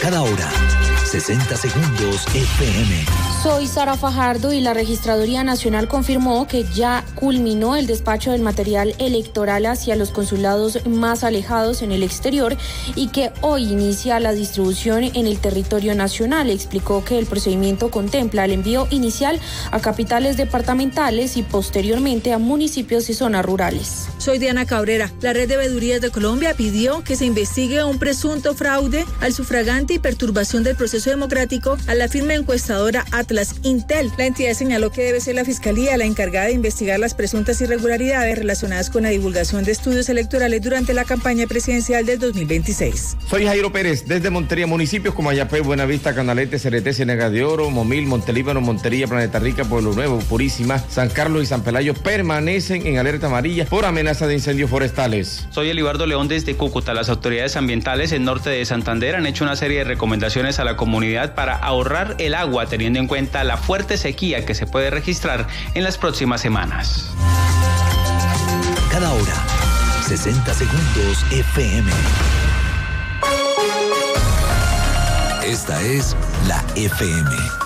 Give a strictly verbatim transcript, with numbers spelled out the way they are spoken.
Cada hora, sesenta segundos F M. Soy Sara Fajardo y la Registraduría Nacional confirmó que ya culminó el despacho del material electoral hacia los consulados más alejados en el exterior y que hoy inicia la distribución en el territorio nacional. Explicó que el procedimiento contempla el envío inicial a capitales departamentales y posteriormente a municipios y zonas rurales. Soy Diana Cabrera. La Red de Veedurías de Colombia pidió que se investigue un presunto fraude al sufragante y perturbación del proceso democrático a la firma encuestadora Atlas Intel. La entidad señaló que debe ser la Fiscalía la encargada de investigar las presuntas irregularidades relacionadas con la divulgación de estudios electorales durante la campaña presidencial del dos mil veintiséis. Soy Jairo Pérez, desde Montería, municipios como Ayapé, Buenavista, Canalete, Cereté, Ciénaga de Oro, Momil, Montelíbano, Montería, Planeta Rica, Pueblo Nuevo, Purísima, San Carlos y San Pelayo permanecen en alerta amarilla por amenaza de incendios forestales. Soy Elibardo León desde Cúcuta. Las autoridades ambientales en norte de Santander han hecho una serie de recomendaciones a la comunidad para ahorrar el agua, teniendo en cuenta la fuerte sequía que se puede registrar en las próximas semanas. Cada hora, sesenta segundos F M. Esta es la F M.